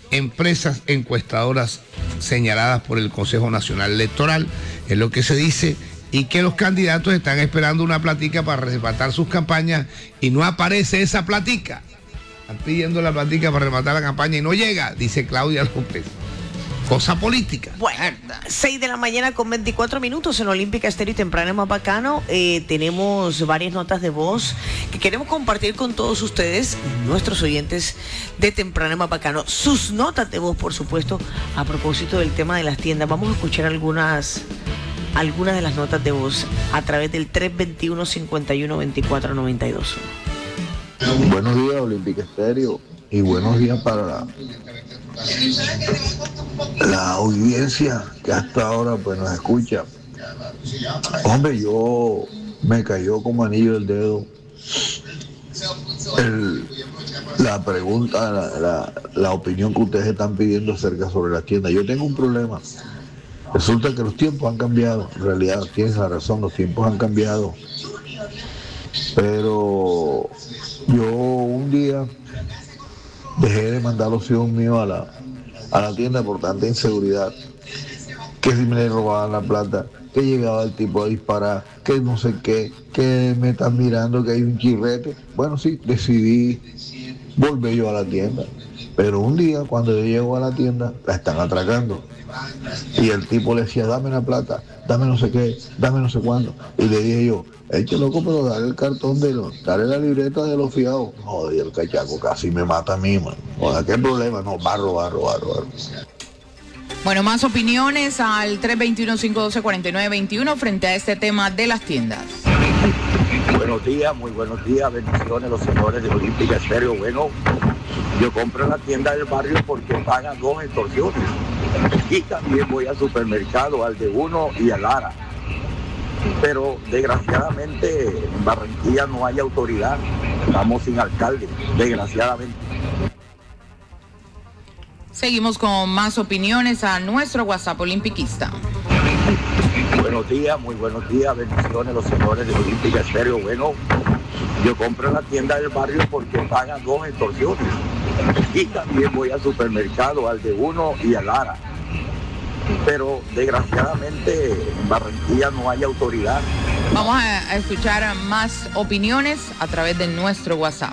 empresas encuestadoras señaladas por el Consejo Nacional Electoral, es lo que se dice, y que los candidatos están esperando una platica para rematar sus campañas y no aparece esa platica. Están pidiendo la platica para rematar la campaña y no llega, dice Claudia López. Cosa política. Bueno, 6 de la mañana con 24 minutos en Olímpica Estéreo y Temprano Más Bacano. Tenemos varias notas de voz que queremos compartir con todos ustedes, nuestros oyentes de Temprano Más Bacano. Sus notas de voz, por supuesto, a propósito del tema de las tiendas. Vamos a escuchar algunas de las notas de voz a través del 321-51-24-92. Buenos días, Olímpica Estéreo, y buenos días para la audiencia que hasta ahora pues nos escucha. Hombre, yo me cayó como anillo del dedo la pregunta, la opinión que ustedes están pidiendo acerca sobre las tiendas. Yo tengo un problema. Resulta que los tiempos han cambiado. En realidad tienes la razón, los tiempos han cambiado. Pero yo un día dejé de mandar los hijos míos a la tienda por tanta inseguridad, que si me le robaban la plata, que llegaba el tipo a disparar, que no sé qué, que me están mirando, que hay un chirrete. Bueno, sí, decidí volver yo a la tienda. Pero un día, cuando yo llego a la tienda, la están atracando. Y el tipo le decía, dame la plata, dame no sé qué, dame no sé cuándo. Y le dije yo, eche loco, pero dale el cartón dale la libreta de los fiados. Joder, el cachaco casi me mata a mí, man. Joder, ¿qué problema? No, va a robar. Bueno, más opiniones al 321-512-4921 frente a este tema de las tiendas. Buenos días, muy buenos días, bendiciones los señores de Olímpica Estéreo. Bueno, yo compro en la tienda del barrio porque pagan 2 extorsiones. Y también voy al supermercado, al de Uno y al Lara. Pero desgraciadamente en Barranquilla no hay autoridad, estamos sin alcalde, desgraciadamente. Seguimos con más opiniones a nuestro WhatsApp olimpiquista. Buenos días, muy buenos días, bendiciones los señores de Olímpica Estéreo. Bueno, yo compro en la tienda del barrio porque pagan 2 extorsiones. Y también voy al supermercado, al de Uno y al Lara. Pero desgraciadamente en Barranquilla no hay autoridad. Vamos a escuchar más opiniones a través de nuestro WhatsApp.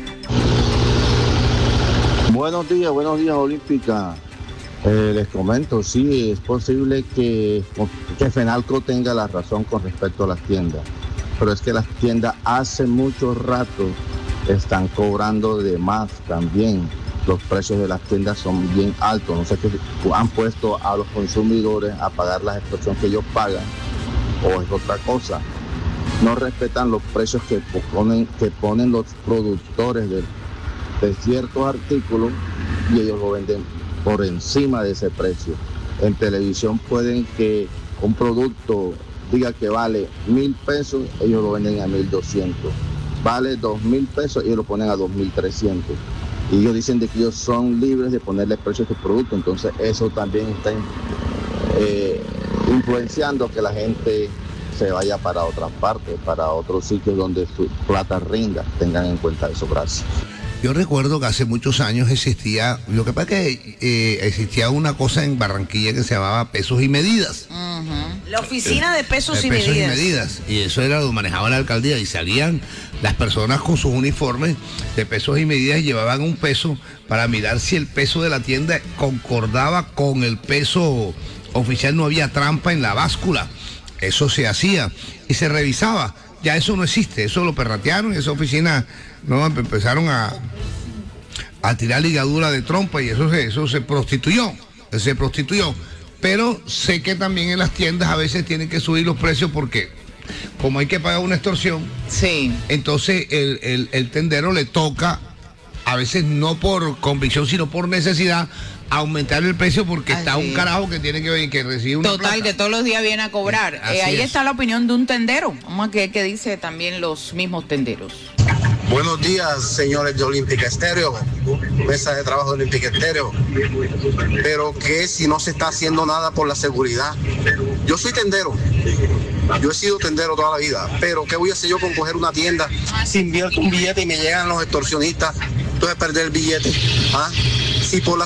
Buenos días, Olímpica. Les comento, sí, es posible que Fenalco tenga la razón con respecto a las tiendas, pero es que las tiendas hace mucho rato están cobrando de más también. Los precios de las tiendas son bien altos, no sé qué han puesto a los consumidores a pagar las extorsiones que ellos pagan, o es otra cosa. No respetan los precios que ponen los productores de ciertos artículos y ellos lo venden por encima de ese precio. En televisión pueden que un producto diga que vale 1,000 pesos, ellos lo venden a 1,200. Vale 2,000 pesos, ellos lo ponen a 2,300. Y ellos dicen de que ellos son libres de ponerle precio a este producto. Entonces eso también está influenciando que la gente se vaya para otras partes, para otros sitios donde su plata rinda. Tengan en cuenta eso. Gracias. Yo recuerdo que hace muchos años existía, lo que pasa es que existía una cosa en Barranquilla que se llamaba pesos y medidas. La oficina de pesos y pesos medidas. y medidas. Y eso era lo manejaba la alcaldía y salían las personas con sus uniformes de pesos y medidas y llevaban un peso para mirar si el peso de la tienda concordaba con el peso oficial, no había trampa en la báscula. Eso se hacía y se revisaba. Ya eso no existe, eso lo perratearon, esa oficina no empezaron a tirar ligadura de trompa y eso se prostituyó. Pero sé que también en las tiendas a veces tienen que subir los precios porque como hay que pagar una extorsión, sí, entonces el tendero le toca, a veces no por convicción, sino por necesidad, aumentar el precio porque está un carajo que tiene que recibir una total, plata. Que todos los días viene a cobrar. Ahí está la opinión de un tendero. Vamos a ver qué dice también los mismos tenderos. Buenos días, señores de Olímpica Estéreo, mesa de trabajo de Olímpica Estéreo. Pero que si no se está haciendo nada por la seguridad. Yo soy tendero, yo he sido tendero toda la vida, pero ¿qué voy a hacer yo con coger una tienda si invierto un billete y me llegan los extorsionistas? Entonces perder el billete. Si por la